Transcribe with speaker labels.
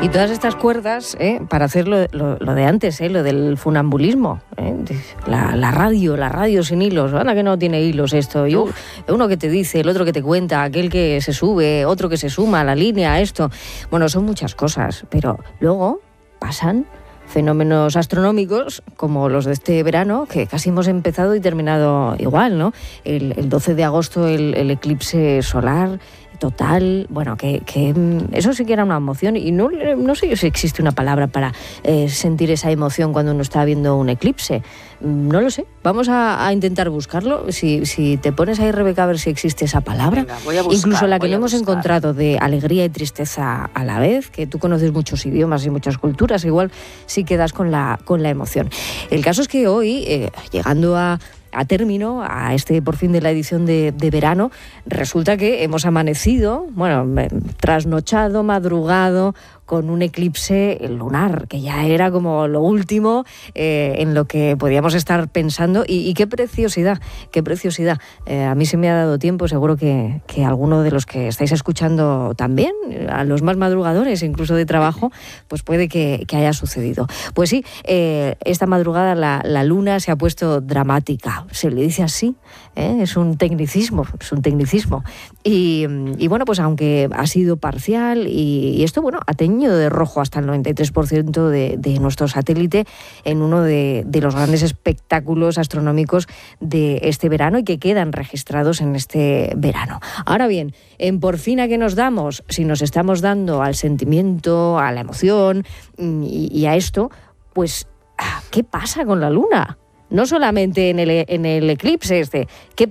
Speaker 1: Y todas estas cuerdas, para hacer lo de antes, lo del funambulismo, la radio sin hilos, anda que no tiene hilos esto, y uno que te dice, el otro que te cuenta, aquel que se sube, otro que se suma a la línea, esto. Bueno, son muchas cosas, pero luego pasan fenómenos astronómicos como los de este verano, que casi hemos empezado y terminado igual, ¿no? El 12 de agosto el eclipse solar total, bueno, que eso sí que era una emoción, y no sé yo si existe una palabra para sentir esa emoción cuando uno está viendo un eclipse. No lo sé, vamos a intentar buscarlo. Si te pones ahí, Rebeca, a ver si existe esa palabra.
Speaker 2: Venga, voy a buscar,
Speaker 1: incluso la que no hemos encontrado, de alegría y tristeza a la vez, que tú conoces muchos idiomas y muchas culturas, igual sí quedas con la emoción. El caso es que hoy, llegando a término, a este por fin de la edición de verano, resulta que hemos amanecido, trasnochado, madrugado, con un eclipse lunar, que ya era como lo último en lo que podíamos estar pensando. Y qué preciosidad, qué preciosidad. A mí se me ha dado tiempo, seguro que alguno de los que estáis escuchando también, a los más madrugadores, incluso de trabajo, pues puede que haya sucedido. Pues sí, esta madrugada la luna se ha puesto dramática, se le dice así, es un tecnicismo. Y bueno, pues aunque ha sido parcial, y esto, bueno, ha teñido de rojo hasta el 93% de nuestro satélite en uno de los grandes espectáculos astronómicos de este verano y que quedan registrados en este verano. Ahora bien, en por fin a qué nos damos, si nos estamos dando al sentimiento, a la emoción y a esto, pues ¿qué pasa con la luna? No solamente en el eclipse ¿qué